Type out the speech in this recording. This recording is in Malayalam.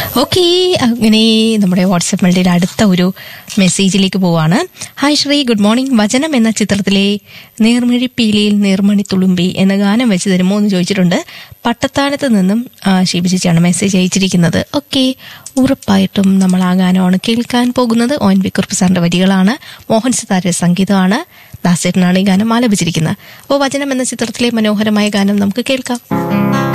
ഓക്കെ, അങ്ങനെ നമ്മുടെ വാട്സ്ആപ്പ് മെൽഡിയുടെ അടുത്ത ഒരു മെസ്സേജിലേക്ക് പോവാണ്. Hi Shri, good morning. വചനം എന്ന ചിത്രത്തിലെ നീർമിഴി പീലിയിൽ നീർമണി തുളുമ്പി എന്ന ഗാനം വെച്ച് തരുമോ എന്ന് ചോദിച്ചിട്ടുണ്ട്. പട്ടത്താനത്ത് നിന്നും ഷീബ ചേച്ചിയാണ് മെസ്സേജ് അയച്ചിരിക്കുന്നത്. ഓക്കെ, ഉറപ്പായിട്ടും നമ്മൾ ആ ഗാനമാണ് കേൾക്കാൻ പോകുന്നത്. ONV കുറുപ്പ് സാറിന്റെ വരികളാണ്, മോഹൻ സിതാരയുടെ സംഗീതമാണ്, ദാസേട്ടനാണ് ഈ ഗാനം ആലപിച്ചിരിക്കുന്നത്. അപ്പോൾ വചനം എന്ന ചിത്രത്തിലെ മനോഹരമായ ഗാനം നമുക്ക് കേൾക്കാം.